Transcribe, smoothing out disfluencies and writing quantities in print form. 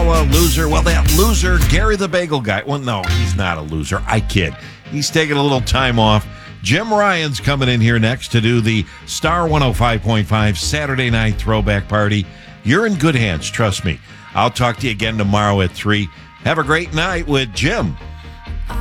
a loser. Well, that loser, Gary the Bagel Guy. Well, no, he's not a loser. I kid. He's taking a little time off. Jim Ryan's coming in here next to do the Star 105.5 Saturday Night Throwback Party. You're in good hands, trust me. I'll talk to you again tomorrow at 3. Have a great night with Jim.